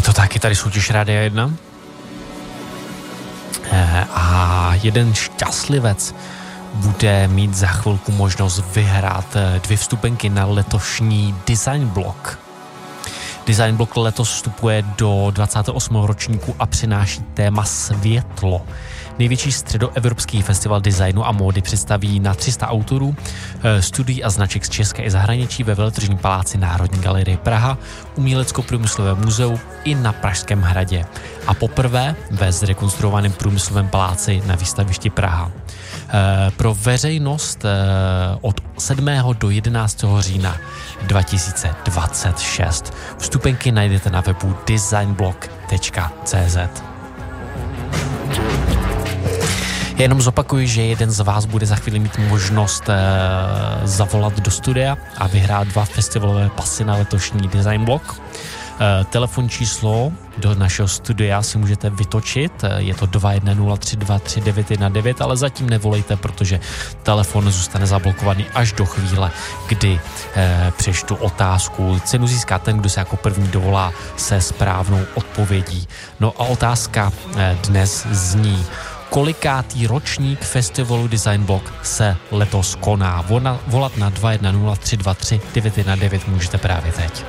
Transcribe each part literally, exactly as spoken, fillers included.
to taky tady soutěž Rádia jedna. A jeden šťastlivec bude mít za chvilku možnost vyhrát dvě vstupenky na letošní Design Block. Design Block letos vstupuje do dvacátého osmého ročníku a přináší téma světlo. Největší středoevropský festival designu a módy představí na tři sta autorů, studií a značek z České i zahraničí ve Veletržním paláci Národní galerie Praha, Umělecko-průmyslovém muzeu i na Pražském hradě. A poprvé ve zrekonstruovaném průmyslovém paláci na výstavišti Praha. Pro veřejnost od sedmého do jedenáctého října dva tisíce dvacet šest. Vstupenky najdete na webu designblock tečka cé zet. Já jenom zopakuju, že jeden z vás bude za chvíli mít možnost e, zavolat do studia a vyhrát dva festivalové pasy na letošní Design Block. E, telefon číslo do našeho studia si můžete vytočit, je to dva jedna nula tři dva tři devět jedna devět, ale zatím nevolejte, protože telefon zůstane zablokovaný až do chvíle, kdy e, přečtu otázku. Cenu získá ten, kdo se jako první dovolá se správnou odpovědí. No a otázka e, dnes zní: kolikátý ročník festivalu Design Block se letos koná? Volat na dva jedna nula tři dva tři devět jedna devět můžete právě teď.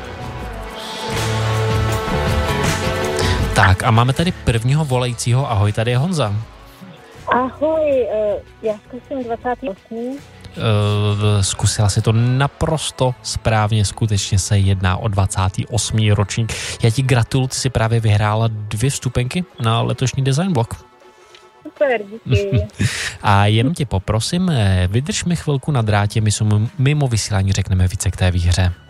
Tak a máme tady prvního volajícího. Ahoj, tady je Honza. Ahoj, já zkusím dvacátý osmý Uh, zkusila si to naprosto správně, skutečně se jedná o dvacátý osmý ročník. Já ti gratuluju, ty si právě vyhrála dvě vstupenky na letošní Design Block. Super, díky. A jenom tě poprosím, vydrž mi chvilku na drátě, my jsme mimo vysílání řekneme více k té výhře.